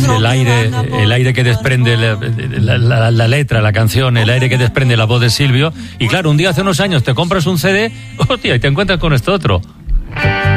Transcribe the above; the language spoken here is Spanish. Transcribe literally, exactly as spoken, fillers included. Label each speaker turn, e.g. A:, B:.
A: el aire, el aire que desprende la, la, la, la letra, la canción, el aire que desprende la voz de Silvio. Y claro, un día hace unos años te compras un C D, hostia, y te encuentras con esto otro.